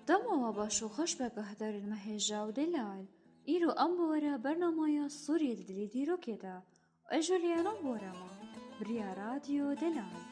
دەمەوە بەش و خۆش بەگەهدەرن مەهێژا و دەلال ئیرۆ ئەم بۆرە بەرنامەیە سووری دلی دیرۆکێدا ئەژۆلیانە بۆرەمە بریا رادیۆ دەلال